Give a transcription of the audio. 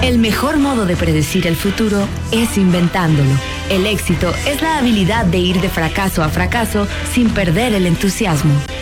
El mejor modo de predecir el futuro es inventándolo. El éxito es la habilidad de ir de fracaso a fracaso sin perder el entusiasmo.